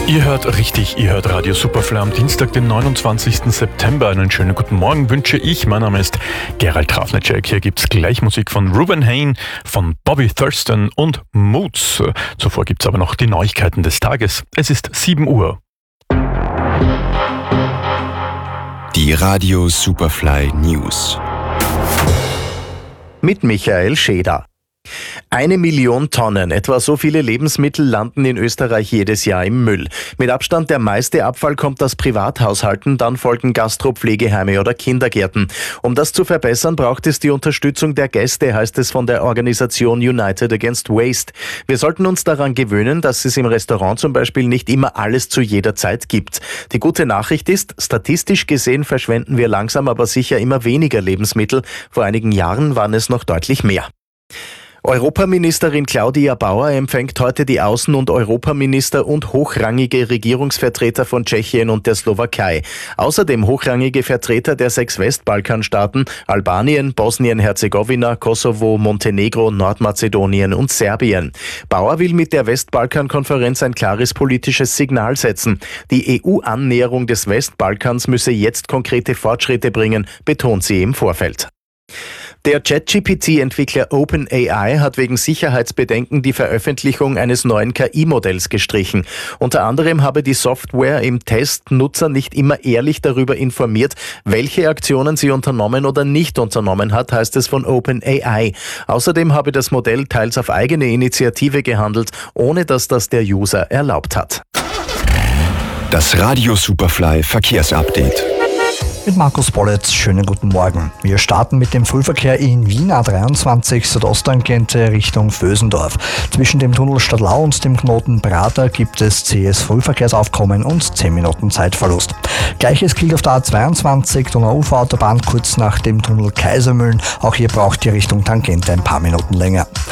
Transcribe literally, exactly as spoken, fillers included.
Ihr hört richtig, ihr hört Radio Superfly am Dienstag, den neunundzwanzigsten September. Einen schönen guten Morgen wünsche ich. Mein Name ist Gerald Trafnicek. Hier gibt's gleich Musik von Ruben Hain, von Bobby Thurston und Moods. Zuvor gibt's aber noch die Neuigkeiten des Tages. Es ist sieben Uhr. Die Radio Superfly News. Mit Michael Scheder. Eine Million Tonnen, etwa so viele Lebensmittel landen in Österreich jedes Jahr im Müll. Mit Abstand der meiste Abfall kommt aus Privathaushalten, dann folgen Gastro-, Pflegeheime oder Kindergärten. Um das zu verbessern, braucht es die Unterstützung der Gäste, heißt es von der Organisation United Against Waste. Wir sollten uns daran gewöhnen, dass es im Restaurant zum Beispiel nicht immer alles zu jeder Zeit gibt. Die gute Nachricht ist, statistisch gesehen verschwenden wir langsam aber sicher immer weniger Lebensmittel. Vor einigen Jahren waren es noch deutlich mehr. Europaministerin Claudia Bauer empfängt heute die Außen- und Europaminister und hochrangige Regierungsvertreter von Tschechien und der Slowakei. Außerdem hochrangige Vertreter der sechs Westbalkanstaaten Albanien, Bosnien-Herzegowina, Kosovo, Montenegro, Nordmazedonien und Serbien. Bauer will mit der Westbalkan-Konferenz ein klares politisches Signal setzen. Die E U-Annäherung des Westbalkans müsse jetzt konkrete Fortschritte bringen, betont sie im Vorfeld. Der ChatGP T-Entwickler OpenAI hat wegen Sicherheitsbedenken die Veröffentlichung eines neuen K I-Modells gestrichen. Unter anderem habe die Software im Test Nutzer nicht immer ehrlich darüber informiert, welche Aktionen sie unternommen oder nicht unternommen hat, heißt es von OpenAI. Außerdem habe das Modell teils auf eigene Initiative gehandelt, ohne dass das der User erlaubt hat. Das Radio Superfly Verkehrsupdate. Mit Markus Bolletz, schönen guten Morgen. Wir starten mit dem Frühverkehr in Wien A dreiundzwanzig Südosttangente Richtung Vösendorf. Zwischen dem Tunnel Stadlau und dem Knoten Prater gibt es zähes Frühverkehrsaufkommen und zehn Minuten Zeitverlust. Gleiches gilt auf der A zweiundzwanzig Donau-Ufer-Autobahn kurz nach dem Tunnel Kaisermühlen. Auch hier braucht die Richtung Tangente ein paar Minuten länger.